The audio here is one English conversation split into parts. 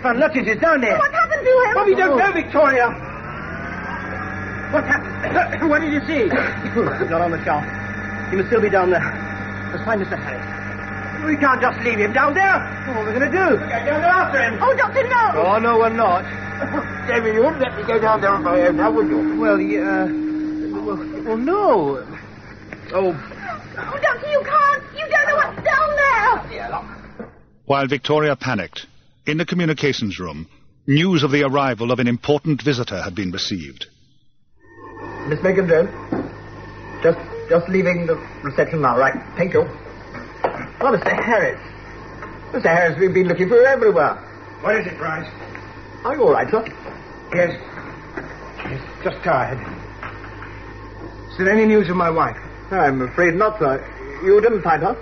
Van Lutyens is down there. What happened to him? Oh, we don't know, Victoria. What happened? What did you see? He's not on the shelf. He must still be down there. Let's find Mr. Harris. We can't just leave him down there. What are we going to do? We'll get down there after him. Oh, Doctor, no. Oh, no, we're not. David, you wouldn't let me go down there on my own, now would you? Well, well, no. Oh, Doctor, you can't. You don't know what's down there. While Victoria panicked, in the communications room, news of the arrival of an important visitor had been received. Miss Megan Jones. Just leaving the reception now, right? Thank you. Oh, Mr. Harris. Mr. Harris, we've been looking for you everywhere. What is it, Bryce? Are you all right, sir? Yes. Just tired. Is there any news of my wife? I'm afraid not, sir. You didn't find her?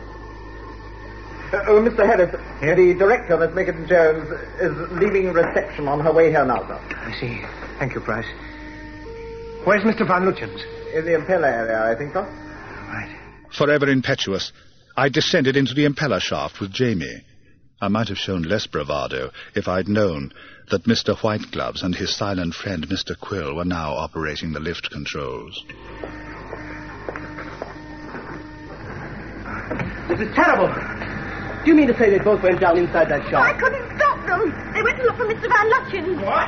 Mr. Harris, the director, Miss Megan Jones, is leaving reception on her way here now, sir. I see. Thank you, Price. Where's Mr. Van Lutyens? In the impeller area, I think, sir. Right. Forever impetuous, I descended into the impeller shaft with Jamie. I might have shown less bravado if I'd known that Mr. Whitegloves and his silent friend, Mr. Quill, were now operating the lift controls. this is terrible. Do you mean to say they both went down inside that shop? I couldn't stop them. They went to look for Mr. Van Lutyens. What?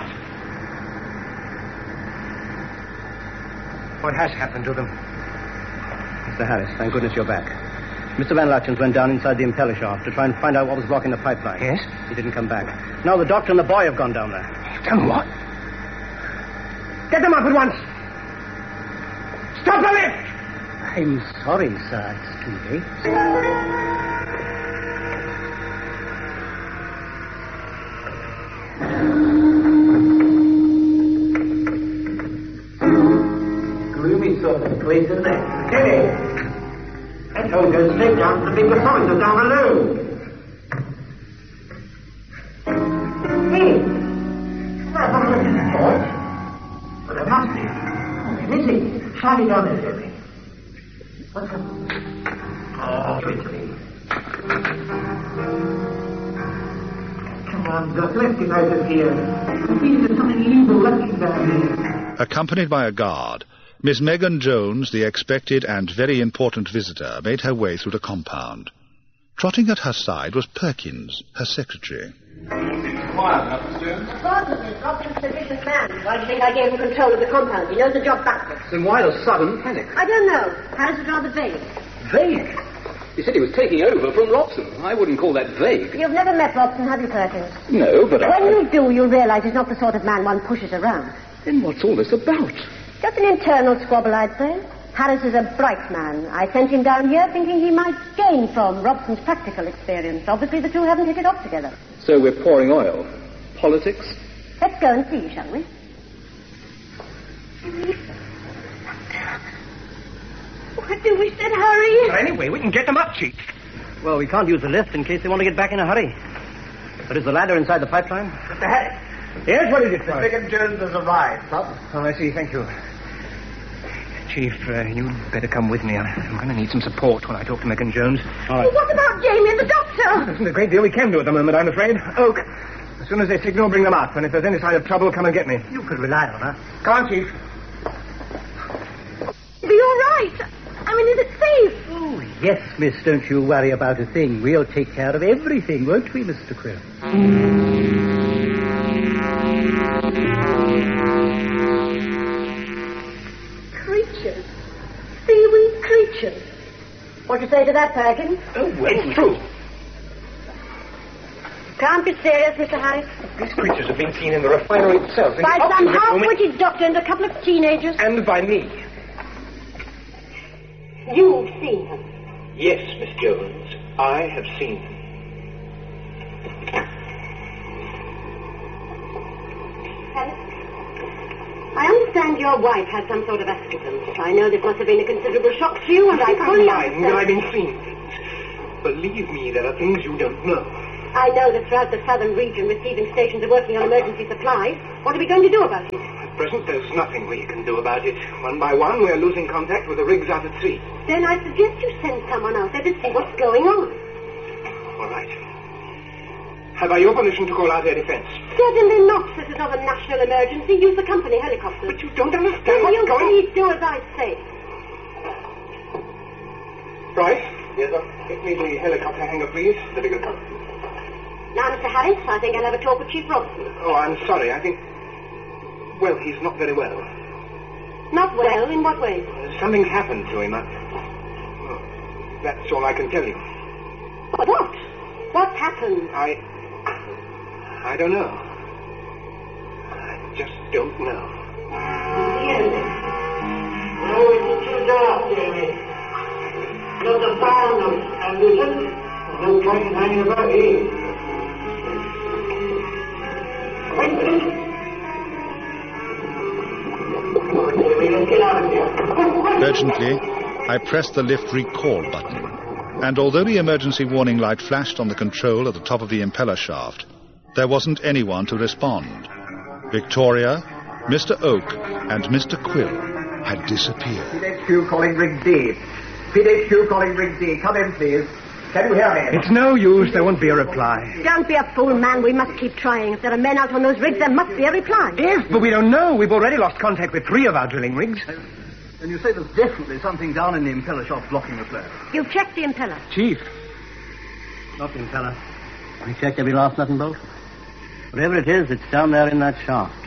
What has happened to them? Mr. Harris, thank goodness you're back. Mr. Van Lutyens went down inside the impeller shaft to try and find out what was blocking the pipeline. Yes? He didn't come back. Now the doctor and the boy have gone down there. Done what? Get them up at once. Stop the lift! I'm sorry, sir. It's too late. Gloomy sort of place, isn't it? Kenny! That hole goes straight down to the big authorities down below. Hey! That's not what it's for. Well, there must be. Oh, let me see. Shine it down there, Jeremy. What's up? Oh, give it to me. Come on, Doc, let's get out of here. I feel there's something evil lurking down there. Accompanied by a guard, Miss Megan Jones, the expected and very important visitor, made her way through the compound. Trotting at her side was Perkins, her secretary. Robson's a vicious man. Why do you think I gave him control of the compound? He knows the job backwards. Then why the sudden panic? I don't know. Harris was rather vague. Vague? He said he was taking over from Robson. I wouldn't call that vague. You've never met Robson, have you, Perkins? No, but When you do, you'll realize he's not the sort of man one pushes around. Then what's all this about? Just an internal squabble, I'd say. Harris is a bright man. I sent him down here thinking he might gain from Robson's practical experience. Obviously, the two haven't hit it off together. So we're pouring oil. Politics? Let's go and see, shall we? What do we said, hurry? Well, anyway, we can get them up, Chief. Well, we can't use the lift in case they want to get back in a hurry. But is the ladder inside the pipeline? Mr. Harris. Yes, what is it, sir? Megan Jones has arrived, sir. Oh, I see. Thank you. Chief, you'd better come with me. I'm going to need some support when I talk to Megan Jones. All right. What about Jamie and the doctor? There isn't a great deal we can do at the moment, I'm afraid. Oak, as soon as they signal, bring them out. And if there's any sign of trouble, come and get me. You could rely on her. Come on, Chief. Be all right. I mean, is it safe? Oh, yes, miss, don't you worry about a thing. We'll take care of everything, won't we, Mr. Quill? Creatures. Seaweed creatures. What do you say to that, Perkins? Oh, well, it's true. Can't be serious, Mr. Harris. These creatures have been seen in the refinery itself. By some half-witted doctor and a couple of teenagers. And by me. You've seen them. Yes, Miss Jones, I have seen them. I understand your wife had some sort of accident. I know this must have been a considerable shock to you, and I fully Mind that I've understand. been seeing things. Believe me, there are things you don't know. I know that throughout the southern region, receiving stations are working on emergency supplies. What are we going to do about it? At present, there's nothing we can do about it. One by one, we're losing contact with the rigs out at sea. Then I suggest you send someone out there to see what's going on. All right. Have I your permission to call out air defense? Certainly not. This is not a national emergency. Use the company helicopter. But you don't understand Will what's you going... please do as I say? Bryce? Yes, sir? Get me the helicopter hangar, please. The bigger one. Now, Mr. Harris, I think I'll have a talk with Chief Robson. Oh, I'm sorry. I think... Well, he's not very well. Not well? In what way? Something's happened to him. Well, that's all I can tell you. What? What's happened? I don't know. I just don't know. Really? No, it's too dark, Jamie. Not a sound of Anderson. No train hanging about here. Wait, please. Get out of here. Urgently, I pressed the lift recall button, and although the emergency warning light flashed on the control at the top of the impeller shaft, there wasn't anyone to respond. Victoria, Mr. Oak, and Mr. Quill had disappeared. PHQ calling Rig D. PHQ calling Rig D. Come in, please. Can you hear me? It's no use. There won't be a reply. Don't be a fool, man. We must keep trying. If there are men out on those rigs, there must be a reply. Yes, but we don't know. We've already lost contact with 3 of our drilling rigs. And you say there's definitely something down in the impeller shaft blocking the flow. You've checked the impeller. Chief. Not the impeller. We checked every last nut and bolt. Whatever it is, it's down there in that shaft.